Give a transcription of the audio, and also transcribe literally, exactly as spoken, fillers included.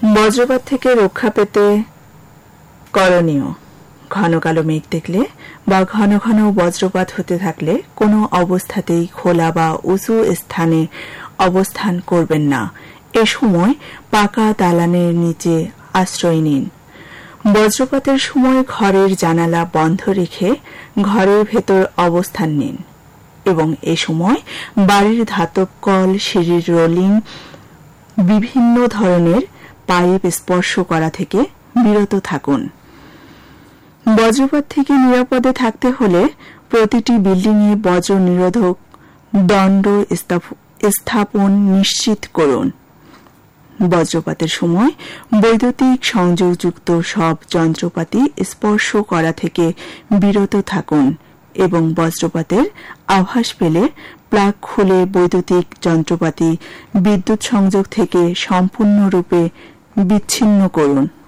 বজ্রপাত থেকে রক্ষা পেতে করণীয়। ঘন কালো মেঘ দেখলে বা ঘন ঘন বজ্রপাত হতে থাকলে কোনো অবস্থাতেই খোলা বা উঁচু স্থানে অবস্থান করবেন না। এ সময় পাকা দালানের নিচে আশ্রয় নিন। বজ্রপাতের সময় ঘরের জানালা বন্ধ রেখে ঘরের ভেতর অবস্থান নিন এবং এ সময় বাড়ির ধাতব কল, সিঁড়ির রোলিং, বিভিন্ন ধরনের পাইপ স্পর্শ করা থেকে বিরত থাকুন। বজ্রপাত থেকে নিরাপদে থাকতে হলে প্রতিটি বিল্ডিংয়ে বজ্র নিরোধক দণ্ড স্থাপন নিশ্চিত করুন। বজ্রপাতের সময় বৈদ্যুতিক সংযোগযুক্ত সব যন্ত্রপাতি স্পর্শ করা থেকে বিরত থাকুন এবং বজ্রপাতের আভাস পেলে প্লাগ খুলে বৈদ্যুতিক যন্ত্রপাতি বিদ্যুৎ সংযোগ থেকে সম্পূর্ণরূপে বিচ্ছিন্ন করুন।